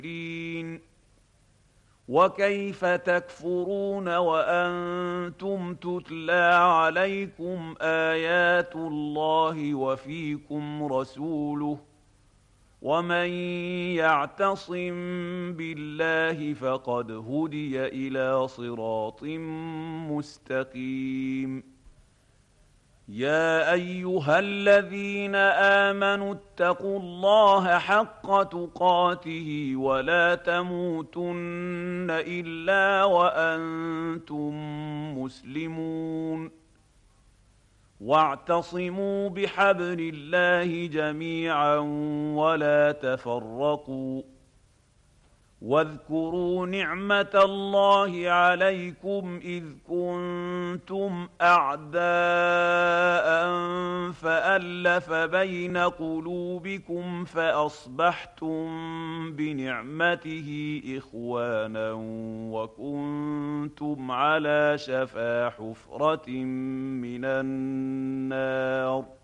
وكيف تكفرون وأنتم تتلى عليكم آيات الله وفيكم رسوله ومن يعتصم بالله فقد هدي إلى صراط مستقيم. يا أيها الذين آمنوا اتقوا الله حق تقاته ولا تموتن إلا وأنتم مسلمون. واعتصموا بحبل الله جميعا ولا تفرقوا. واذكروا نعمة الله عليكم إذ كنتم أعداء فألف بين قلوبكم فأصبحتم بنعمته إخوانا وكنتم على شفا حفرة من النار